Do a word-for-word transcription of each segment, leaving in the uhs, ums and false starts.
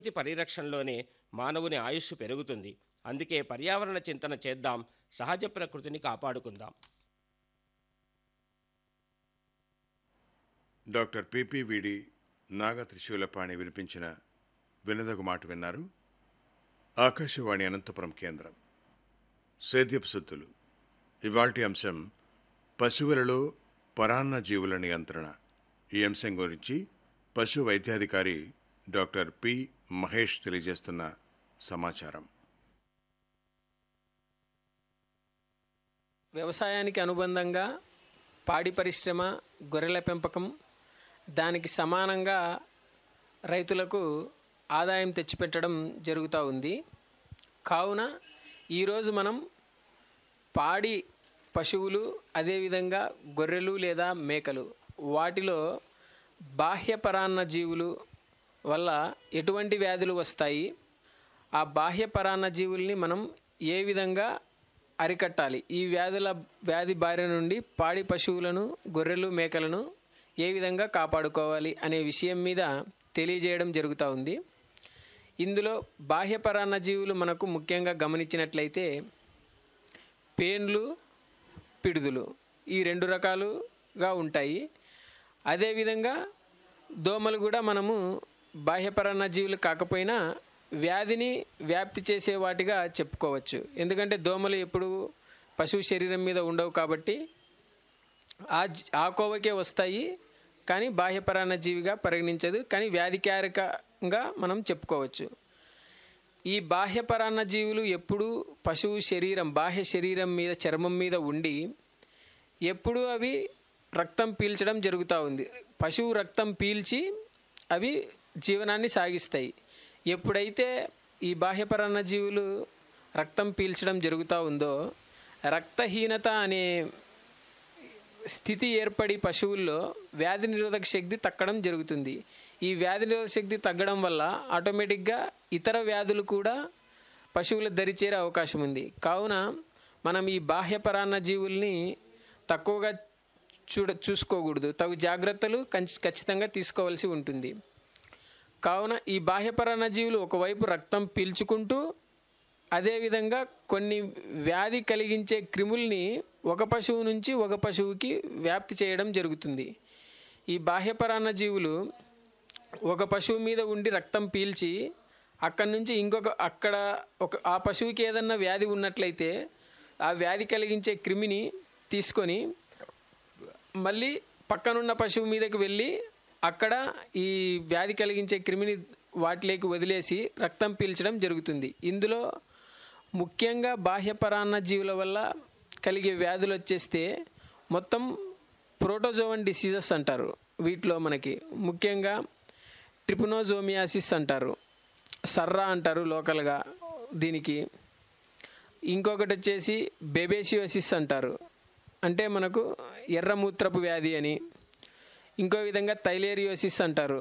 ప్రకృతి పరిరక్షణలోనే మానవుని ఆయుస్సు పెరుగుతుంది. అందుకే పర్యావరణ చింతన చేద్దాం, సహజ ప్రకృతిని కాపాడుకుందాం. డాక్టర్ పిపివిడి నాగ త్రిశూలపాణి వినిపించిన వినదగు మాట విన్నారు. ఆకాశవాణి అనంతపురం కేంద్రం. సేద్యపు సుద్దులు. ఇవాల్టి అంశం పశువులలో పరాన్న జీవుల నియంత్రణ. ఈ అంశం గురించి పశు వైద్యాధికారి డాక్టర్ పి మహేష్ తెలియజేస్తున్న సమాచారం. వ్యవసాయానికి అనుబంధంగా పాడి పరిశ్రమ, గొర్రెల పెంపకం, దానికి సమానంగా రైతులకు ఆదాయం తెచ్చిపెట్టడం జరుగుతూ ఉంది. కావున ఈరోజు మనం పాడి పశువులు, అదేవిధంగా గొర్రెలు లేదా మేకలు, వాటిలో బాహ్య పరాన్న జీవులు వల్ల ఎటువంటి వ్యాధులు వస్తాయి, ఆ బాహ్య పరాన్న జీవుల్ని మనం ఏ విధంగా అరికట్టాలి, ఈ వ్యాధుల వ్యాధి బారి నుండి పాడి పశువులను, గొర్రెలు, మేకలను ఏ విధంగా కాపాడుకోవాలి అనే విషయం మీద తెలియజేయడం జరుగుతూ ఉంది. ఇందులో బాహ్య పరాన్న జీవులు మనకు ముఖ్యంగా గమనించినట్లయితే పేన్లు, పిడుదులు, ఈ రెండు రకాలుగా ఉంటాయి. అదేవిధంగా దోమలు కూడా మనము బాహ్యపరాన్న జీవులు కాకపోయినా వ్యాధిని వ్యాప్తి చేసే వాటిగా చెప్పుకోవచ్చు. ఎందుకంటే దోమలు ఎప్పుడు పశువు శరీరం మీద ఉండవు కాబట్టి ఆ ఆ కోవకే వస్తాయి, కానీ బాహ్యపరాన్న జీవిగా పరిగణించదు, కానీ వ్యాధికారకంగా మనం చెప్పుకోవచ్చు. ఈ బాహ్యపరాన్న జీవులు ఎప్పుడు పశువు శరీరం, బాహ్య శరీరం మీద, చర్మం మీద ఉండి ఎప్పుడు అవి రక్తం పీల్చడం జరుగుతూ ఉంది. పశువు రక్తం పీల్చి అవి జీవనాన్ని సాగిస్తాయి. ఎప్పుడైతే ఈ బాహ్యపరాన్న జీవులు రక్తం పీల్చడం జరుగుతూ ఉందో రక్తహీనత అనే స్థితి ఏర్పడి పశువుల్లో వ్యాధి నిరోధక శక్తి తగ్గడం జరుగుతుంది. ఈ వ్యాధి నిరోధక శక్తి తగ్గడం వల్ల ఆటోమేటిక్గా ఇతర వ్యాధులు కూడా పశువుల దరి చేరే అవకాశం ఉంది. కావున మనం ఈ బాహ్యపరాన్న జీవుల్ని తక్కువగా చూడ చూసుకోకూడదు, తగు జాగ్రత్తలు ఖచ్చితంగా తీసుకోవాల్సి ఉంటుంది. కావున ఈ బాహ్యపరాన్న జీవులు ఒకవైపు రక్తం పీల్చుకుంటూ అదేవిధంగా కొన్ని వ్యాధి కలిగించే క్రిముల్ని ఒక పశువు నుంచి ఒక పశువుకి వ్యాప్తి చేయడం జరుగుతుంది. ఈ బాహ్యపరాన్న జీవులు ఒక పశువు మీద ఉండి రక్తం పీల్చి అక్కడి నుంచి ఇంకొక అక్కడ ఒక ఆ పశువుకి ఏదన్నా వ్యాధి ఉన్నట్లయితే ఆ వ్యాధి కలిగించే క్రిమిని తీసుకొని మళ్ళీ పక్కనున్న పశువు మీదకి వెళ్ళి అక్కడ ఈ వ్యాధి కలిగించే క్రిమిని వాటిలోకి వదిలేసి రక్తం పీల్చడం జరుగుతుంది. ఇందులో ముఖ్యంగా బాహ్యపరాన్న జీవుల వల్ల కలిగే వ్యాధులు వచ్చేస్తే మొత్తం ప్రోటోజోవన్ డిసీజెస్ అంటారు. వీటిలో మనకి ముఖ్యంగా ట్రిపనోజోమియాసిస్ అంటారు, సర్రా అంటారు లోకల్గా దీనికి. ఇంకొకటి వచ్చేసి బెబేసియోసిస్ అంటారు, అంటే మనకు ఎర్రమూత్రపు వ్యాధి అని. ఇంకో విధంగా థైలేరియోసిస్ అంటారు.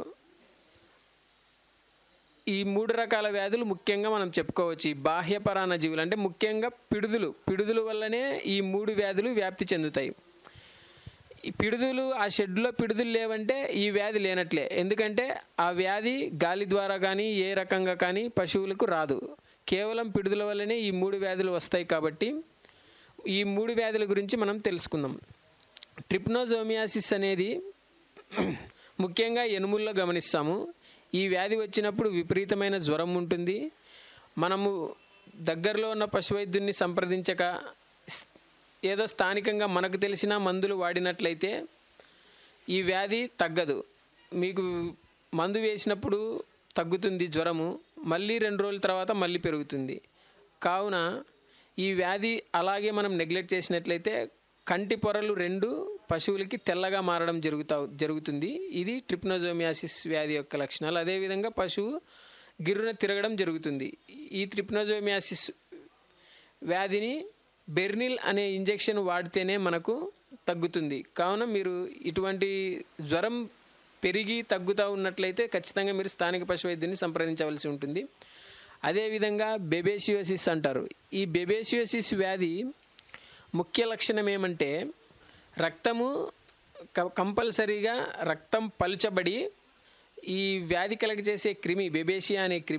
ఈ మూడు రకాల వ్యాధులు ముఖ్యంగా మనం చెప్పుకోవచ్చు. ఈ బాహ్యపరాన్న జీవులు అంటే ముఖ్యంగా పిడుదులు పిడుదుల వల్లనే ఈ మూడు వ్యాధులు వ్యాప్తి చెందుతాయి. ఈ పిడుదులు, ఆ షెడ్లో పిడుదులు లేవంటే ఈ వ్యాధి లేనట్లే. ఎందుకంటే ఆ వ్యాధి గాలి ద్వారా కానీ ఏ రకంగా కానీ పశువులకు రాదు. కేవలం పిడుదుల వల్లనే ఈ మూడు వ్యాధులు వస్తాయి. కాబట్టి ఈ మూడు వ్యాధుల గురించి మనం తెలుసుకుందాం. ట్రిప్నోజోమియాసిస్ అనేది ముఖ్యంగా ఎనుముల్లో గమనిస్తాము. ఈ వ్యాధి వచ్చినప్పుడు విపరీతమైన జ్వరం ఉంటుంది. మనము దగ్గరలో ఉన్న పశువైద్యుని సంప్రదించక ఏదో స్థానికంగా మనకు తెలిసిన మందులు వాడినట్లయితే ఈ వ్యాధి తగ్గదు. మీకు మందు వేసినప్పుడు తగ్గుతుంది జ్వరము, మళ్ళీ రెండు రోజుల తర్వాత మళ్ళీ పెరుగుతుంది. కావున ఈ వ్యాధి అలాగే మనం నెగ్లెక్ట్ చేసినట్లయితే కంటి పొరలు రెండు పశువులకి తెల్లగా మారడం జరుగుతా జరుగుతుంది ఇది ట్రిప్నోజోమియాసిస్ వ్యాధి యొక్క లక్షణాలు. అదేవిధంగా పశువు గిర్రున తిరగడం జరుగుతుంది. ఈ ట్రిప్నోజోమియాసిస్ వ్యాధిని బెర్నిల్ అనే ఇంజెక్షన్ వాడితేనే మనకు తగ్గుతుంది. కావున మీరు ఇటువంటి జ్వరం పెరిగి తగ్గుతూ ఉన్నట్లయితే ఖచ్చితంగా మీరు స్థానిక పశువైద్యుని సంప్రదించవలసి ఉంటుంది. అదేవిధంగా బెబేసియోసిస్ అంటారు. ఈ బెబేసియోసిస్ వ్యాధి ముఖ్య లక్షణం ఏమంటే రక్తము కంపల్సరీగా రక్తం పలుచబడి ఈ వ్యాధి కలగజేసే క్రిమి బెబేషియా అనే క్రిమి